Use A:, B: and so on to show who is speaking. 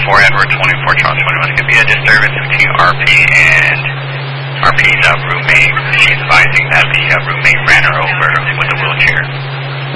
A: 4 Edward 24 Charles 21. Could be a disturbance between RP and RP's room main.